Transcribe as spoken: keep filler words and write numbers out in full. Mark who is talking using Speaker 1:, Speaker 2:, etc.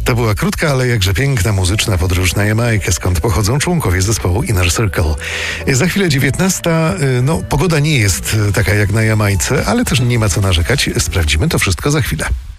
Speaker 1: To była krótka, ale jakże piękna muzyczna podróż na Jamajkę, skąd pochodzą członkowie zespołu Inner Circle. Za chwilę dziewiętnasta. No, pogoda nie jest taka jak na Jamajce, ale też nie ma co narzekać. Sprawdzimy to wszystko za chwilę.